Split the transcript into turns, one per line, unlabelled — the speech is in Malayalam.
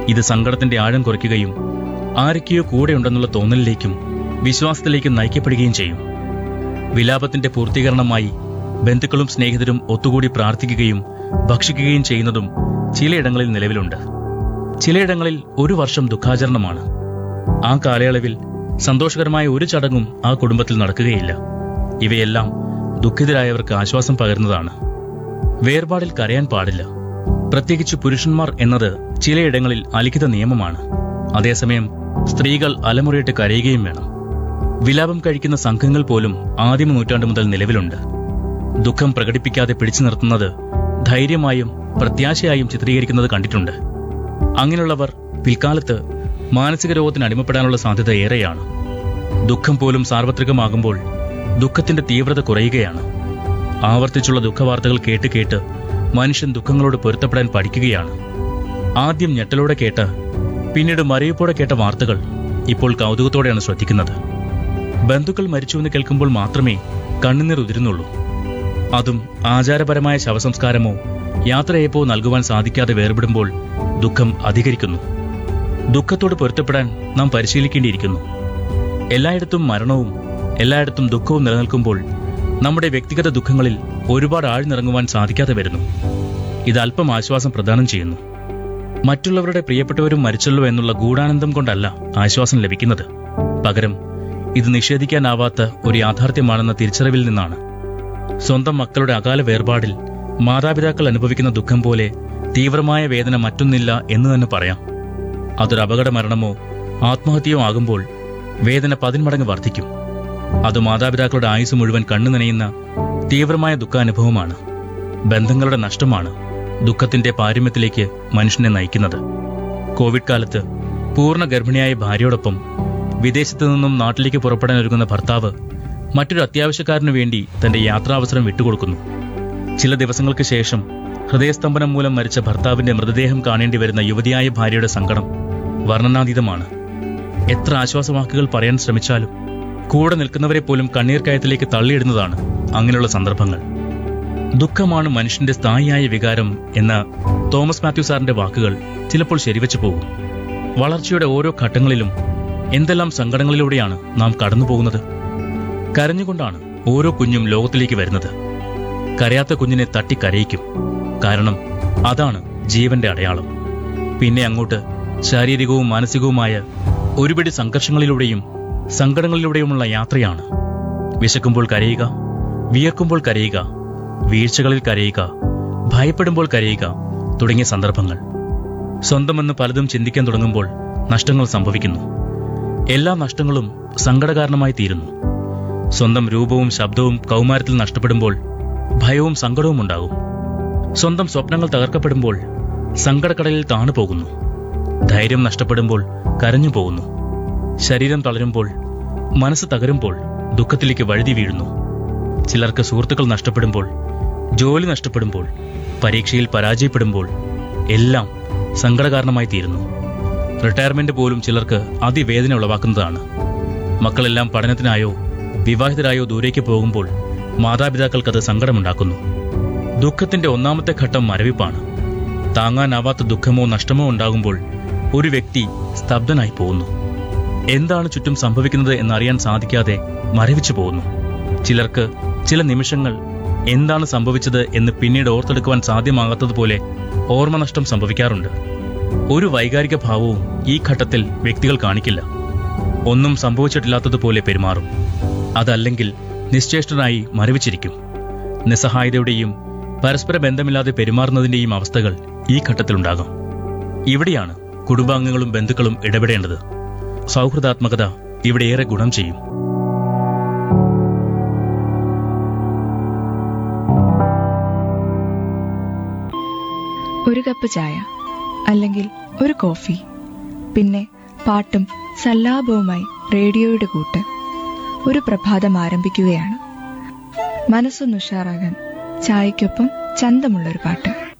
ഇത് സങ്കടത്തിന്റെ ആഴം കുറയ്ക്കുകയും ആരൊക്കെയോ കൂടെയുണ്ടെന്നുള്ള തോന്നലിലേക്കും വിശ്വാസത്തിലേക്കും നയിക്കപ്പെടുകയും ചെയ്യും. വിലാപത്തിന്റെ പൂർത്തീകരണമായി ബന്ധുക്കളും സ്നേഹിതരും ഒത്തുകൂടി പ്രാർത്ഥിക്കുകയും ഭക്ഷിക്കുകയും ചെയ്യുന്നതും ചിലയിടങ്ങളിൽ നിലവിലുണ്ട്. ചിലയിടങ്ങളിൽ 1 വർഷം ദുഃഖാചരണമാണ്. ആ കാലയളവിൽ സന്തോഷകരമായ ഒരു ചടങ്ങും ആ കുടുംബത്തിൽ നടക്കുകയില്ല. ഇവയെല്ലാം ദുഃഖിതരായവർക്ക് ആശ്വാസം പകരുന്നതാണ്. വേർപാടിൽ കരയാൻ പാടില്ല. പ്രത്യേകിച്ച് പുരുഷന്മാർ എന്നത് ചിലയിടങ്ങളിൽ അലിഖിത നിയമമാണ്. അതേസമയം സ്ത്രീകൾ അലമുറയിട്ട് കരയുകയും വേണം. വിലാപം കഴിക്കുന്ന സംഘങ്ങൾ പോലും ആദിമ നൂറ്റാണ്ടു മുതൽ നിലവിലുണ്ട്. ദുഃഖം പ്രകടിപ്പിക്കാതെ പിടിച്ചു നിർത്തുന്നത് ധൈര്യമായും പ്രത്യാശയായും ചിത്രീകരിക്കുന്നത് കണ്ടിട്ടുണ്ട്. അങ്ങനെയുള്ളവർ പിൽക്കാലത്ത് മാനസിക രോഗത്തിന് അടിമപ്പെടാനുള്ള സാധ്യത ഏറെയാണ്. ദുഃഖം പോലും സാർവത്രികമാകുമ്പോൾ ദുഃഖത്തിന്റെ തീവ്രത കുറയുകയാണ്. ആവർത്തിച്ചുള്ള ദുഃഖവാർത്തകൾ കേട്ട് കേട്ട് മനുഷ്യൻ ദുഃഖങ്ങളോട് പൊരുത്തപ്പെടാൻ പഠിക്കുകയാണ്. ആദ്യം ഞെട്ടലോടെ കേട്ട് പിന്നീട് മരവിപ്പോടെ കേട്ട വാർത്തകൾ ഇപ്പോൾ കൗതുകത്തോടെയാണ് ശ്രദ്ധിക്കുന്നത്. ബന്ധുക്കൾ മരിച്ചുവെന്ന് കേൾക്കുമ്പോൾ മാത്രമേ കണ്ണുനീർ ഉതിരുന്നുള്ളൂ. അതും ആചാരപരമായ ശവസംസ്കാരമോ യാത്രയപ്പോ നൽകുവാൻ സാധിക്കാതെ വേർപെടുമ്പോൾ ദുഃഖം അധികരിക്കുന്നു. ദുഃഖത്തോട് പൊരുത്തപ്പെടാൻ നാം പരിശീലിക്കേണ്ടിയിരിക്കുന്നു. എല്ലായിടത്തും മരണവും എല്ലായിടത്തും ദുഃഖവും നിലനിൽക്കുമ്പോൾ നമ്മുടെ വ്യക്തിഗത ദുഃഖങ്ങളിൽ ഒരുപാട് ആഴ്ന്നിറങ്ങുവാൻ സാധിക്കാതെ വരുന്നു. ഇത് അല്പം ആശ്വാസം പ്രദാനം ചെയ്യുന്നു. മറ്റുള്ളവരുടെ പ്രിയപ്പെട്ടവരും മരിച്ചല്ലോ എന്നുള്ള ഗൂഢാനന്ദം കൊണ്ടല്ല ആശ്വാസം ലഭിക്കുന്നത്. പകരം ഇത് നിഷേധിക്കാനാവാത്ത ഒരു യാഥാർത്ഥ്യമാണെന്ന തിരിച്ചറിവിൽ നിന്നാണ്. സ്വന്തം മക്കളുടെ അകാല വേർപാടിൽ മാതാപിതാക്കൾ അനുഭവിക്കുന്ന ദുഃഖം പോലെ തീവ്രമായ വേദന മറ്റൊന്നില്ല എന്ന് തന്നെ പറയാം. അതൊരു അപകട മരണമോ ആത്മഹത്യയോ ആകുമ്പോൾ വേദന 10 മടങ്ങ് വർദ്ധിക്കും. അത് മാതാപിതാക്കളുടെ ആയുസ് മുഴുവൻ കണ്ണു നനയുന്ന തീവ്രമായ ദുഃഖാനുഭവമാണ്. ബന്ധങ്ങളുടെ നഷ്ടമാണ് ദുഃഖത്തിന്റെ പാരമ്യത്തിലേക്ക് മനുഷ്യനെ നയിക്കുന്നത്. കോവിഡ് കാലത്ത് പൂർണ്ണ ഗർഭിണിയായ ഭാര്യയോടൊപ്പം വിദേശത്തു നിന്നും നാട്ടിലേക്ക് പുറപ്പെടാൻ ഒരുങ്ങുന്ന ഭർത്താവ് മറ്റൊരു അത്യാവശ്യക്കാരനു വേണ്ടി തന്റെ യാത്രാവസരം വിട്ടുകൊടുക്കുന്നു. ചില ദിവസങ്ങൾക്ക് ശേഷം ഹൃദയസ്തംഭനം മൂലം മരിച്ച ഭർത്താവിന്റെ മൃതദേഹം കാണേണ്ടി വരുന്ന യുവതിയായ ഭാര്യയുടെ സങ്കടം വർണ്ണനാതീതമാണ്. എത്ര ആശ്വാസവാക്കുകൾ പറയാൻ ശ്രമിച്ചാലും കൂടെ നിൽക്കുന്നവരെ പോലും കണ്ണീർ കയത്തിലേക്ക് തള്ളിയിടുന്നതാണ് അങ്ങനെയുള്ള സന്ദർഭങ്ങൾ. ദുഃഖമാണ് മനുഷ്യന്റെ സ്ഥായിയായ വികാരം എന്ന തോമസ് മാത്യു സാറിന്റെ വാക്കുകൾ ചിലപ്പോൾ ശരിവച്ചു പോകും. വളർച്ചയുടെ ഓരോ ഘട്ടങ്ങളിലും എന്തെല്ലാം സങ്കടങ്ങളിലൂടെയാണ് നാം കടന്നുപോകുന്നത്. കരഞ്ഞുകൊണ്ടാണ് ഓരോ കുഞ്ഞും ലോകത്തിലേക്ക് വരുന്നത്. കരയാത്ത കുഞ്ഞിനെ തട്ടി കരയിക്കും. കാരണം അതാണ് ജീവന്റെ അടയാളം. പിന്നെ അങ്ങോട്ട് ശാരീരികവും മാനസികവുമായ ഒരുപിടി സംഘർഷങ്ങളിലൂടെയും സങ്കടങ്ങളിലൂടെയുമുള്ള യാത്രയാണ്. വിശക്കുമ്പോൾ കരയുക, വിയർക്കുമ്പോൾ കരയുക, വീഴ്ചകളിൽ കരയുക, ഭയപ്പെടുമ്പോൾ കരയുക തുടങ്ങിയ സന്ദർഭങ്ങൾ. സ്വന്തമെന്ന് പലതും ചിന്തിക്കാൻ തുടങ്ങുമ്പോൾ നഷ്ടങ്ങൾ സംഭവിക്കുന്നു. എല്ലാ നഷ്ടങ്ങളും സങ്കടകാരണമായി തീരുന്നു. സ്വന്തം രൂപവും ശബ്ദവും കൗമാരത്തിൽ നഷ്ടപ്പെടുമ്പോൾ ഭയവും സങ്കടവും ഉണ്ടാകും. സ്വന്തം സ്വപ്നങ്ങൾ തകർക്കപ്പെടുമ്പോൾ സങ്കടക്കടലിൽ താണുപോകുന്നു. ധൈര്യം നഷ്ടപ്പെടുമ്പോൾ കരഞ്ഞു പോകുന്നു. ശരീരം തളരുമ്പോൾ, മനസ്സ് തകരുമ്പോൾ ദുഃഖത്തിലേക്ക് വഴുതി വീഴുന്നു. ചിലർക്ക് സുഹൃത്തുക്കൾ നഷ്ടപ്പെടുമ്പോൾ, ജോലി നഷ്ടപ്പെടുമ്പോൾ, പരീക്ഷയിൽ പരാജയപ്പെടുമ്പോൾ എല്ലാം സങ്കടകാരണമായി തീരുന്നു. റിട്ടയർമെന്റ് പോലും ചിലർക്ക് അതിവേദന ഉളവാക്കുന്നതാണ്. മക്കളെല്ലാം പഠനത്തിനായോ വിവാഹിതരായോ ദൂരേക്ക് പോകുമ്പോൾ മാതാപിതാക്കൾക്കത് സങ്കടമുണ്ടാക്കുന്നു. ദുഃഖത്തിന്റെ ഒന്നാമത്തെ ഘട്ടം മരവിപ്പാണ്. താങ്ങാനാവാത്ത ദുഃഖമോ നഷ്ടമോ ഉണ്ടാകുമ്പോൾ ഒരു വ്യക്തി സ്തബ്ധനായി പോകുന്നു. എന്താണ് ചുറ്റും സംഭവിക്കുന്നത് എന്നറിയാൻ സാധിക്കാതെ മരവിച്ചു പോകുന്നു. ചിലർക്ക് ചില നിമിഷങ്ങൾ എന്താണ് സംഭവിച്ചത് എന്ന് പിന്നീട് ഓർത്തെടുക്കുവാൻ സാധ്യമാകാത്തതുപോലെ ഓർമ്മനഷ്ടം സംഭവിക്കാറുണ്ട്. ഒരു വൈകാരിക ഭാവവും ഈ ഘട്ടത്തിൽ വ്യക്തികൾ കാണിക്കില്ല. ഒന്നും സംഭവിച്ചിട്ടില്ലാത്തതുപോലെ പെരുമാറും. അതല്ലെങ്കിൽ നിശ്ചേഷ്ടനായി മരവിച്ചിരിക്കും. നിസ്സഹായതയുടെയും പരസ്പര ബന്ധമില്ലാതെ പെരുമാറുന്നതിന്റെയും അവസ്ഥകൾ ഈ ഘട്ടത്തിലുണ്ടാകാം. ഇവിടെയാണ് കുടുംബാംഗങ്ങളും ബന്ധുക്കളും ഇടപെടേണ്ടത്. സൗഹൃദാത്മകത ഇവിടെ ഏറെ ഗുണം ചെയ്യും.
ഒരു കപ്പ് ചായ അല്ലെങ്കിൽ ഒരു കോഫി, പിന്നെ പാട്ടും സല്ലാപവുമായി റേഡിയോയുടെ കൂട്ട്. ഒരു പ്രഭാതം ആരംഭിക്കുകയാണ്. മനസ്സൊന്ന് ഉഷാറാകാൻ ചായയ്ക്കൊപ്പം ചന്തമുള്ളൊരു പാട്ട്.